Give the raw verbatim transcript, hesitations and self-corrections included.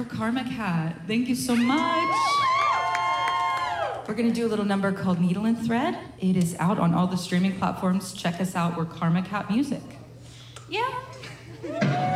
for Karma Cat. Thank you so much. We're gonna do a little number called Needle and Thread. It is out on all the streaming platforms. Check us out. We're Karma Cat Music. Yeah.